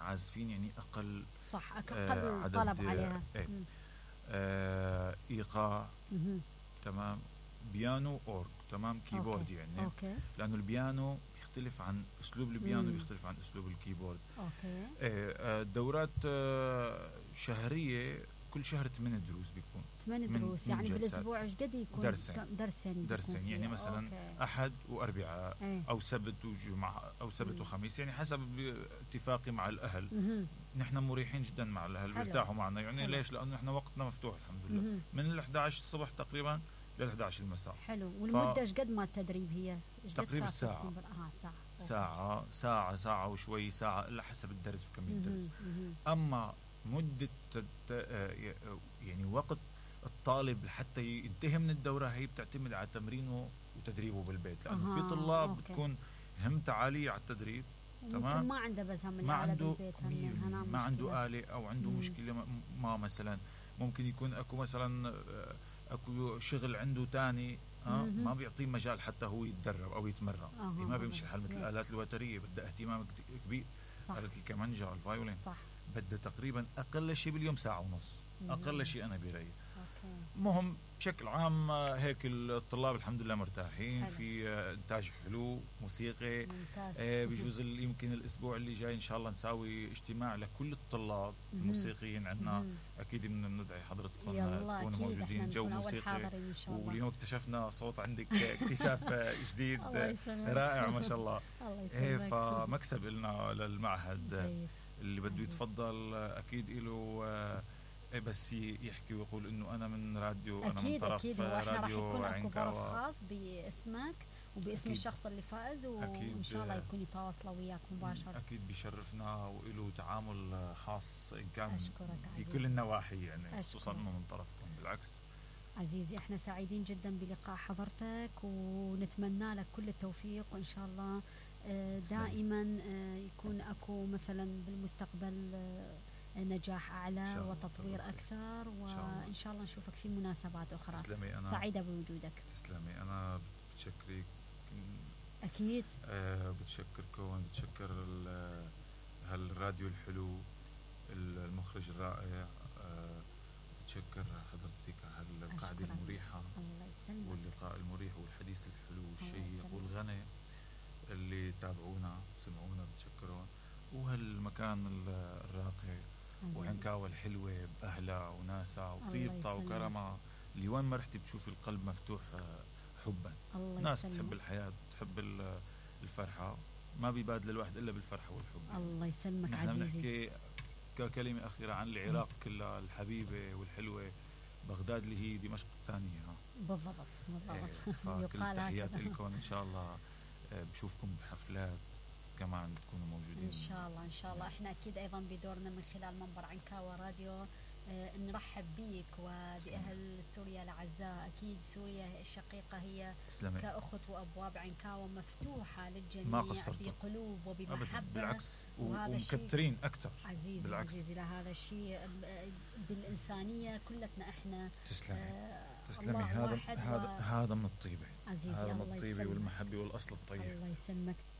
عازفين يعني أقل صح أقل طلب عليها. إيقاع تمام، بيانو أورج تمام، كيبورد أوكي. يعني أوكي. لأنه البيانو يختلف عن أسلوب البيانو يختلف عن أسلوب الكيبورد. أوكي. دورات شهرية كل شهر 8 دروس بيكون 8 دروس يعني بالأسبوع ايش قد يكون؟ درسين يعني مثلا أوكي. أحد وأربعاء أو سبت وجمعة أو سبت وخميس، يعني حسب اتفاقي مع الأهل. نحن مريحين جدا مع الأهل، بيرتاحوا معنا يعني. حلو. ليش؟ لأنه نحن وقتنا مفتوح الحمد لله من 11 الصبح تقريبا لل 11 المساء. حلو. والمدة ايش قد ما التدريب هي؟ تقريبا ساعة. ساعة وشوي، ساعة إلا حسب الدرس وكمية الدرس. أما مدة يعني وقت الطالب لحتى ينتهي من الدورة هي بتعتمد على تمرينه وتدريبه بالبيت، لأنه في طلاب أوكي. بتكون همت عالية على التدريب تمام، ما عنده بس هم الآلة بالبيت، ما عنده آلة أو عنده مشكلة ما مثلا ممكن يكون أكو مثلا أكو شغل عنده تاني ما بيعطيه مجال حتى هو يتدرب أو يتمرن. ما بيمشي الحال مثل الآلات الوترية بدها اهتمام كبير. آلة الكمانجا الفايولين بدها تقريبا أقل شيء باليوم ساعة ونص، أقل شيء أنا برأيي. مهم بشكل عام هيك الطلاب الحمد لله مرتاحين. حلو. في إنتاج حلو موسيقي. بجوز يمكن الأسبوع اللي جاي إن شاء الله نساوي اجتماع لكل الطلاب الموسيقيين عندنا. أكيد بندعي حضرتكم تكونوا موجودين. جو موسيقي، واليوم اكتشفنا صوت عندك اكتشاف جديد رائع ما شاء الله. فمكسب لنا للمعهد. اللي بده يتفضل أكيد له بس يحكي ويقول إنه أنا من راديو. أكيد أنا من طرف أكيد. راديو عنكاوة خاص باسمك وباسم أكيد. الشخص اللي فاز وإن شاء الله يكون يتواصل وياك مباشرة. أكيد بيشرفنا وله تعامل خاص إن كان بكل النواحي يعني، خصوصا من طرفكم. بالعكس عزيزي احنا سعيدين جدا بلقاء حضرتك ونتمنى لك كل التوفيق، وإن شاء الله دائما يكون أكو مثلا بالمستقبل نجاح أعلى وتطوير أكثر، وإن شاء الله نشوفك في مناسبات أخرى. سعيدة بوجودك. تسلمي. أنا بتشكرك أكيد. بتشكركم، بتشكر هالراديو الحلو، المخرج الرائع. بتشكر حضرتك على القعدة المريحة واللقاء المريح والحديث الحلو والشيق والغني اللي تابعونا وسمعونا. بتشكرون. وهالمكان الراقي وعنكاوة الحلوة بأهلها وناسها وطيبتها وكرمها، اللي وين ما رحتي بتشوفي القلب مفتوح حبا. ناس بتحب الحياة، بتحب الفرحة، ما بيبادل الواحد إلا بالفرحة والحب. الله يسلمك عزيزي. نحن بنحكي ككلمة أخيرة عن العراق كلها الحبيبة والحلوة، بغداد اللي هي دمشق الثانية. بالضبط. فكل تحياتي لكم. إن شاء الله بشوفكم بحفلات كمان تكونوا موجودين إن شاء الله. إحنا أكيد أيضا بدورنا من خلال منبر عنكاوة راديو نرحب بيك وبأهل سوريا الأعزاء. أكيد سوريا الشقيقة هي كأخت وأبواب عنكاوة مفتوحة للجميع بقلوب وبمحبة. بالعكس ومكترين أكثر. عزيزي لهذا الشيء بالإنسانية كلتنا إحنا. تسلمي. هذا من الطيبة. عزيزي هذا من الطيبة والمحبة والأصل الطيب. الله يسلمك.